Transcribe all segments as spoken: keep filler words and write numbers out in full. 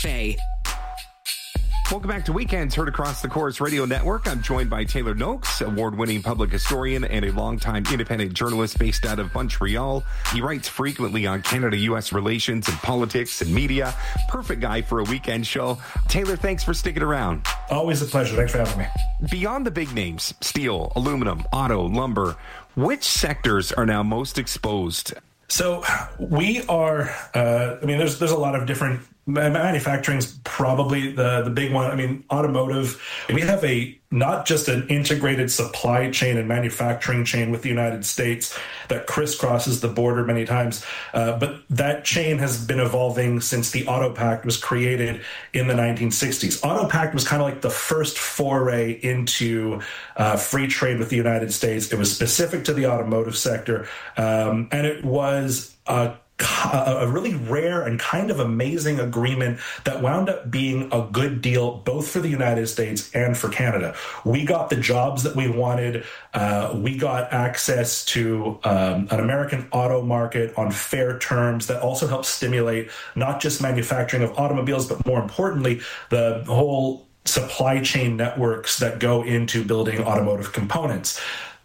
Bay. Welcome back to Weekends, heard across the Chorus Radio Network. I'm joined by Taylor Noakes, award-winning public historian and a longtime independent journalist based out of Montreal. He writes frequently on Canada-U S relations and politics and media. Perfect guy for a weekend show. Taylor, thanks for sticking around. Always a pleasure. Thanks for having me. Beyond the big names, steel, aluminum, auto, lumber, which sectors are now most exposed? So we are, uh, I mean, there's there's a lot of different, manufacturing's probably the, the big one. I mean, automotive, we have a, not just an integrated supply chain and manufacturing chain with the United States that crisscrosses the border many times, uh, but that chain has been evolving since the Auto Pact was created in the nineteen sixties. Auto Pact was kind of like the first foray into uh, free trade with the United States. It was specific to the automotive sector, um, and it was a a really rare and kind of amazing agreement that wound up being a good deal both for the United States and for Canada. We got the jobs that we wanted. Uh, we got access to um, an American auto market on fair terms that also helped stimulate not just manufacturing of automobiles, but more importantly, the whole supply chain networks that go into building automotive components.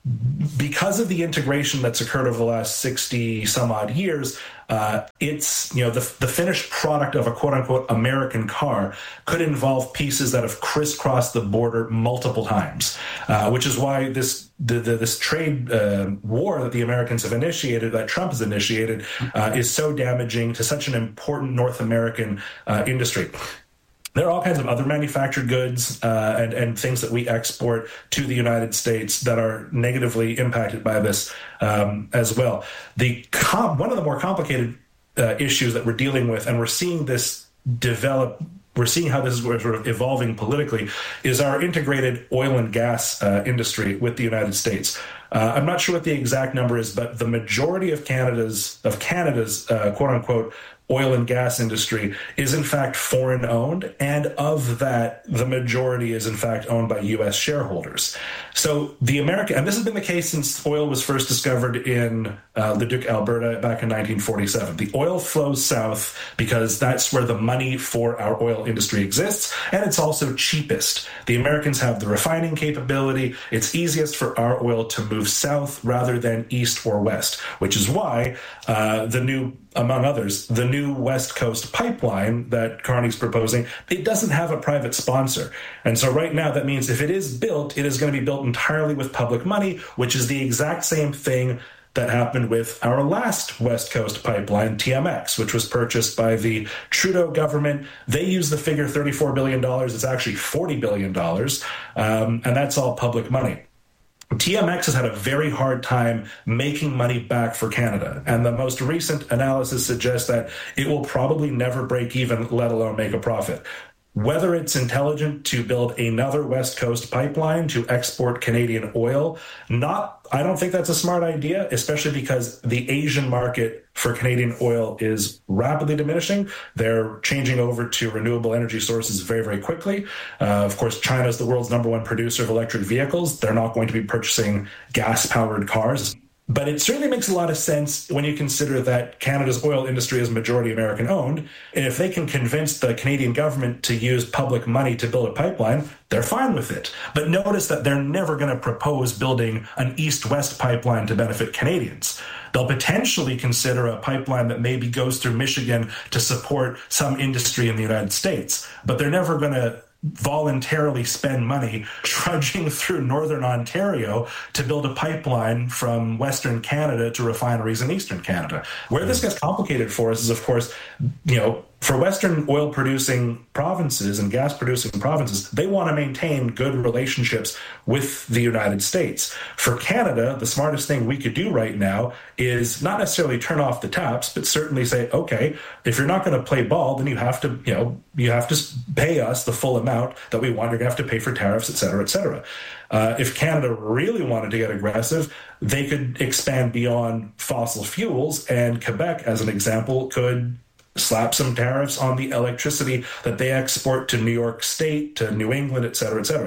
Because of the integration that's occurred over the last sixty some odd years, uh, it's, you know, the, the finished product of a quote unquote American car could involve pieces that have crisscrossed the border multiple times, uh, which is why this the, the, this trade uh, war that the Americans have initiated, that Trump has initiated, uh, is so damaging to such an important North American uh, industry. There are all kinds of other manufactured goods uh, and, and things that we export to the United States that are negatively impacted by this um, as well. The com- one of the more complicated uh, issues that we're dealing with, and we're seeing this develop, we're seeing how this is sort of evolving politically, is our integrated oil and gas uh, industry with the United States. Uh, I'm not sure what the exact number is, but the majority of Canada's of Canada's uh, quote unquote oil and gas industry is in fact foreign owned, and of that, the majority is in fact owned by U S shareholders. So the American, and this has been the case since oil was first discovered in uh, Leduc, Alberta back in nineteen forty-seven. The oil flows south because that's where the money for our oil industry exists, and it's also cheapest. The Americans have the refining capability. It's easiest for our oil to move south rather than east or west, which is why uh, the new among others, the new West Coast pipeline that Carney's proposing, it doesn't have a private sponsor. And so right now, that means if it is built, it is going to be built entirely with public money, which is the exact same thing that happened with our last West Coast pipeline, T M X, which was purchased by the Trudeau government. They use the figure thirty-four billion dollars. It's actually forty billion dollars, um, and that's all public money. T M X has had a very hard time making money back for Canada, and the most recent analysis suggests that it will probably never break even, let alone make a profit. Whether it's intelligent to build another West Coast pipeline to export Canadian oil, not, I don't think that's a smart idea, especially because the Asian market for Canadian oil is rapidly diminishing. They're changing over to renewable energy sources very, very quickly. Uh, of course, China is the world's number one producer of electric vehicles. They're not going to be purchasing gas-powered cars. But it certainly makes a lot of sense when you consider that Canada's oil industry is majority American owned. And if they can convince the Canadian government to use public money to build a pipeline, they're fine with it. But notice that they're never going to propose building an east-west pipeline to benefit Canadians. They'll potentially consider a pipeline that maybe goes through Michigan to support some industry in the United States. But they're never going to voluntarily spend money trudging through northern Ontario to build a pipeline from Western Canada to refineries in Eastern Canada. Where this gets complicated for us is, of course, you know, for Western oil-producing provinces and gas-producing provinces, they want to maintain good relationships with the United States. For Canada, the smartest thing we could do right now is not necessarily turn off the taps, but certainly say, okay, if you're not going to play ball, then you have to, you know, you have to pay us the full amount that we want. You're going to have to pay for tariffs, et cetera, et cetera. Uh, if Canada really wanted to get aggressive, they could expand beyond fossil fuels, and Quebec, as an example, could slap some tariffs on the electricity that they export to New York State, to New England, et cetera, et cetera.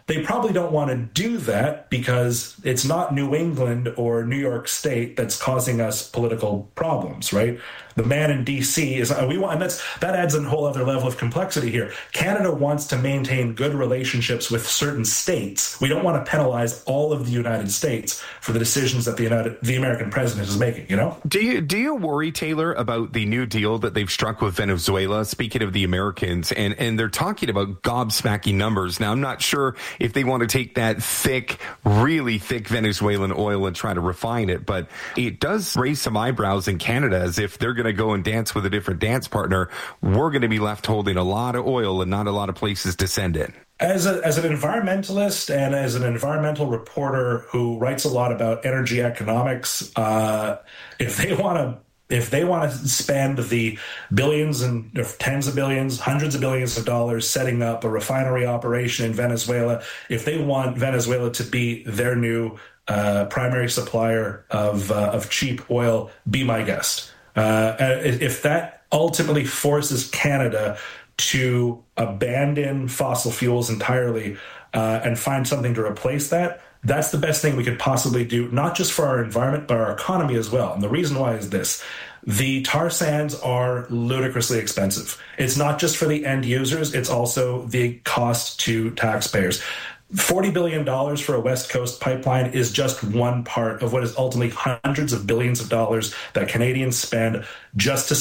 They probably don't want to do that because it's not New England or New York State that's causing us political problems, right? The man in D C is, we want, and that's, that adds a whole other level of complexity here. Canada wants to maintain good relationships with certain states. We don't want to penalize all of the United States for the decisions that the United, the American president is making, you know? Do you, do you worry, Taylor, about the new deal that they've struck with Venezuela? Speaking of the Americans, and, and they're talking about gobsmacking numbers. Now, I'm not sure if they want to take that thick, really thick Venezuelan oil and try to refine it, but it does raise some eyebrows in Canada as if they're going to go and dance with a different dance partner. We're going to be left holding a lot of oil and not a lot of places to send it. As a, as an environmentalist and as an environmental reporter who writes a lot about energy economics, uh, if they want to If they want to spend the billions and tens of billions, hundreds of billions of dollars setting up a refinery operation in Venezuela, if they want Venezuela to be their new uh, primary supplier of uh, of cheap oil, be my guest. Uh, if that ultimately forces Canada to abandon fossil fuels entirely uh, and find something to replace that, that's the best thing we could possibly do, not just for our environment, but our economy as well. And the reason why is this. The tar sands are ludicrously expensive. It's not just for the end users, it's also the cost to taxpayers. forty billion dollars for a West Coast pipeline is just one part of what is ultimately hundreds of billions of dollars that Canadians spend just to